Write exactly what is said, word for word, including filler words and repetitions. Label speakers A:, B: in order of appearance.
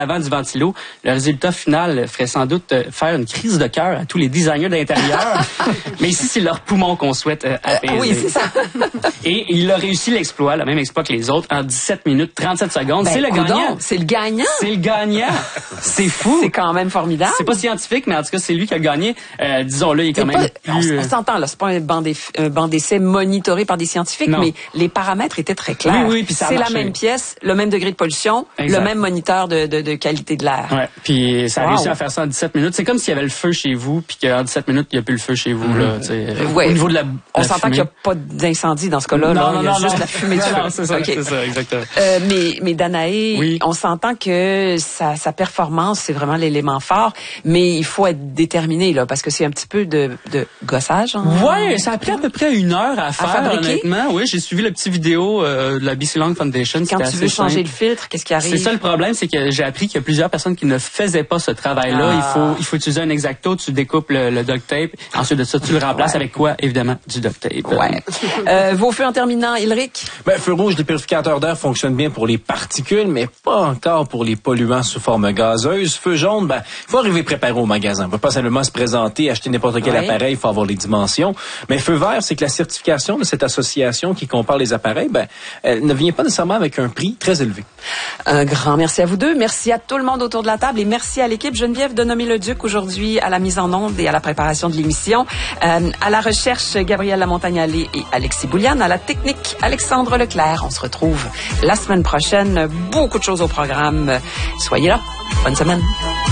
A: avant du ventilo. Le résultat final ferait sans doute faire une crise de cœur à tous les designers d'intérieur. Mais ici, c'est leur poumon qu'on souhaite euh, apaiser.
B: Euh, oui, c'est ça.
A: Et il a réussi l'exploit, le même exploit que les autres, en dix-sept minutes trente-sept secondes.
B: Ben,
A: c'est le
B: coudonc,
A: gagnant.
B: C'est le gagnant.
A: C'est le gagnant. C'est fou.
B: C'est quand même formidable.
A: C'est pas scientifique, mais en tout cas, c'est lui qui a gagné. Euh, disons-le, il est quand
B: C'est
A: même
B: pas,
A: plus...
B: on, on s'entend, là, c'est pas un banc d'eff- un banc d'essai monitoré par des scientifiques,
A: Non.
B: mais les paramètres étaient très clairs.
A: Oui, oui, puis ça a
B: c'est la
A: marché.
B: même pièce, le même degré de pollution,
A: Exact.
B: le même moniteur de, de, de qualité de l'air.
A: Ouais, puis ça a
B: Wow.
A: réussi à faire ça en dix-sept minutes. C'est comme s'il y avait le feu chez vous, puis qu'en dix-sept minutes, il n'y a plus le feu chez vous.
B: Mm-hmm.
A: Là, t'sais,
B: Ouais.
A: Au niveau de la,
B: On
A: la
B: s'entend
A: fumée.
B: qu'il n'y a pas d'incendie dans ce cas-là.
A: Non,
B: là.
A: non,
B: Il y a
A: non,
B: juste
A: non.
B: la fumée de
A: Non,
B: feu.
A: non, c'est ça,
B: OK.
A: c'est ça, exactement.
B: Euh, mais, mais Danae,
A: Oui.
B: on s'entend que sa, sa performance, c'est vraiment l'élément fort, mais il faut être déterminé, là, parce que c'est un petit peu de, de gossage. Hein?
A: Ouais, ça a pris à peu près une heure à faire,
B: fabriquer?
A: honnêtement. Oui, j'ai suivi le petit vidéo euh, de la B C Long Foundation.
B: Quand
A: C'était
B: tu
A: assez
B: veux changer
A: simple.
B: le filtre, qu'est-ce qui arrive?
A: C'est ça le problème, c'est que j'ai appris qu'il y a plusieurs personnes qui ne faisaient pas ce travail-là.
B: Ah.
A: Il faut, il faut utiliser un X-Acto, tu découpes le, le duct tape. Ensuite de ça, tu le remplaces
B: Ouais.
A: avec quoi? Évidemment, du duct tape.
B: Ouais. euh, vos feux en terminant, Ilric?
C: Ben, feu rouge, les purificateurs d'air fonctionnent bien pour les particules, mais pas encore pour les polluants sous forme gazeuse. Feu jaune, ben, il faut arriver préparé au magasin. On ne peut pas simplement se présenter, acheter n'importe quel
B: Ouais.
C: appareil, il faut avoir les dimensions. Mais feu vert, c'est que la certification de cette association qui compare les appareils, ben, elle ne vient pas nécessairement avec un prix très élevé.
B: Un grand merci à vous deux. Merci à tout le monde autour de la table et merci à l'équipe Geneviève de Nommer-le-Duc aujourd'hui à la mise en onde et à la préparation de l'émission. Euh, à la recherche, Gabrielle Lamontagne-Allé et Alexis Bouliane. À la technique, Alexandre Leclerc. On se retrouve la semaine prochaine. Beaucoup de choses au programme. Soyez là. Bonne semaine.